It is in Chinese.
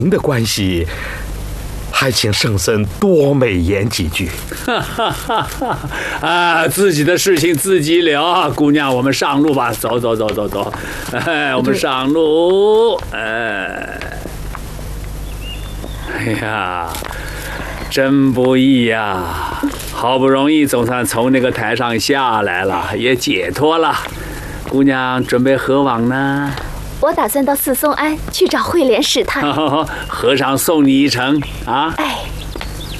您的关系，还请圣僧多美言几句。 自己的事情自己了。姑娘，我们上路吧，走。我们上路。哎呀，真不易呀！好不容易总算从那个台上下来了，也解脱了。姑娘准备何往呢？ 我打算到四松庵去找慧莲试探。 和尚送你一程啊！ 哎。